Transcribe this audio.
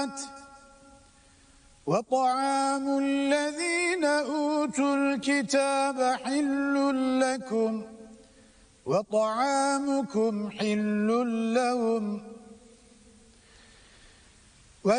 وطعام الذين أوتوا الكتاب حل لكم وطعامكم حل لهم